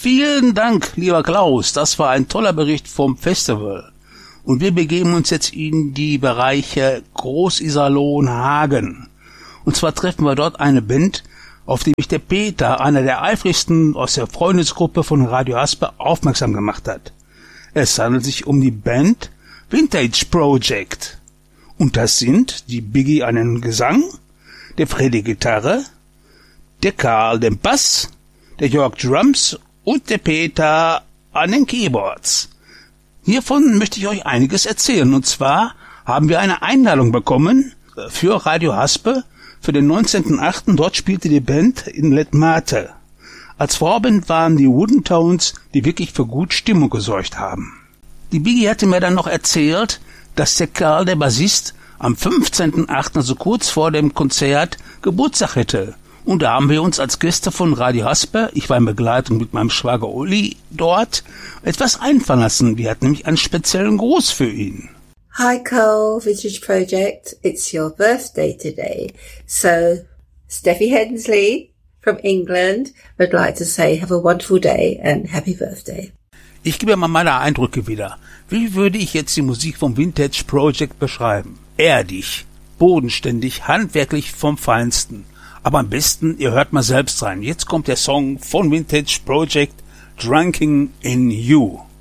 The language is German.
Vielen Dank, lieber Klaus. Das war ein toller Bericht vom Festival. Und wir begeben uns jetzt in die Bereiche Groß-Iserlohn, Hagen. Und zwar treffen wir dort eine Band, auf die mich der Peter, einer der eifrigsten aus der Freundesgruppe von Radio Haspe, aufmerksam gemacht hat. Es handelt sich um die Band Vintage Project. Und das sind die Biggie an den Gesang, der Freddy Gitarre, der Karl den Bass, der Jörg Drums und der Peter an den Keyboards. Hiervon möchte ich euch einiges erzählen. Und zwar haben wir eine Einladung bekommen für Radio Haspe für den 19.8. Dort spielte die Band in Letmate. Als Vorband waren die Wooden Tones, die wirklich für gut Stimmung gesorgt haben. Die Biggie hatte mir dann noch erzählt, dass der Karl, der Bassist, am 15.8., also kurz vor dem Konzert, Geburtstag hätte. Und da haben wir uns als Gäste von Radio Haspe, ich war in Begleitung mit meinem Schwager Uli dort, etwas einfallen lassen. Wir hatten nämlich einen speziellen Gruß für ihn. Hi Carl, Vintage Project, it's your birthday today. So, Steffi Hensley from England would like to say have a wonderful day and happy birthday. Ich gebe mal meine Eindrücke wieder. Wie würde ich jetzt die Musik vom Vintage Project beschreiben? Erdig, bodenständig, handwerklich vom Feinsten. Aber am besten, ihr hört mal selbst rein. Jetzt kommt der Song von Vintage Project, Drunken in You.